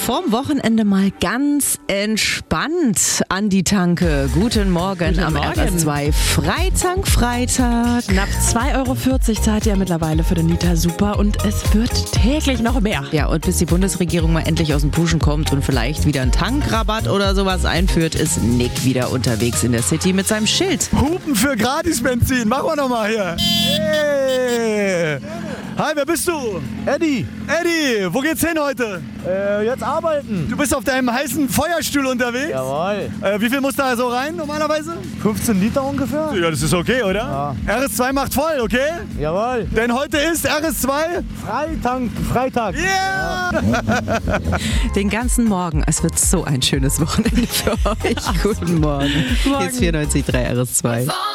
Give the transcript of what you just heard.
Vorm Wochenende mal ganz entspannt an die Tanke. Guten Morgen am RS2. Freitag. Knapp 2,40 € zahlt ihr mittlerweile für den Liter Super und es wird täglich noch mehr. Ja, und bis die Bundesregierung mal endlich aus dem Puschen kommt und vielleicht wieder einen Tankrabatt oder sowas einführt, ist Nick wieder unterwegs in der City mit seinem Schild. Hupen für Gratis-Benzin. Machen wir nochmal hier. Hey. Hi, wer bist du? Eddie, Wo geht's hin heute? jetzt arbeiten. Du bist auf deinem heißen Feuerstuhl unterwegs? Jawohl. Wie viel muss da so rein normalerweise? 15 Liter ungefähr? Ja, das ist okay, oder? Ja. RS2 macht voll, okay? Jawohl. Denn heute ist RS2... Freitag. Yeah! Den ganzen Morgen. Es wird so ein schönes Wochenende für euch. Guten Morgen. Hier ist 94.3 RS2.